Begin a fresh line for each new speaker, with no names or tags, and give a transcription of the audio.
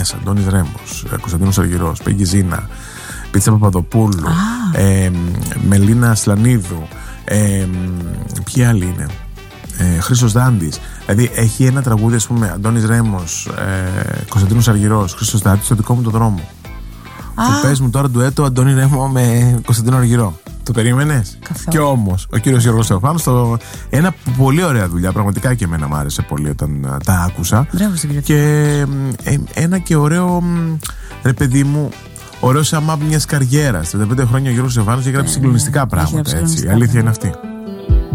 μέσα. Αντώνης Ρέμος, Κωνσταντίνος Αργυρός, Πέγγι Ζήνα, Πίτσα Παπαδοπούλου, Μελίνα Σλανίδου, ποιοι άλλοι είναι, Χρήστος Δάντης. Δηλαδή έχει ένα τραγούδι, ας πούμε, Αντώνης Ρέμος, Κωνσταντίνος Αργυρός, Χρήστος Δάντης, στο δικό μου το δρόμο. Και πες μου τώρα ντουέτο Αντώνη Ρέμο με Κωνσταντίνο Αργυρό. Το περίμενες?
Καθόλου.
Και όμως ο κύριος Γιώργος Θεοφάνος, ένα πολύ ωραία δουλειά, πραγματικά και εμένα μου άρεσε πολύ όταν τα άκουσα.
Μπράβο στην κυρία.
Και ένα και ωραίο, ρε παιδί μου, ωραίο σαμάπ μιας καριέρας. 35 χρόνια ο Γιώργος Θεοφάνος έχει γράψει συγκλονιστικά πράγματα. Η αλήθεια είναι αυτή.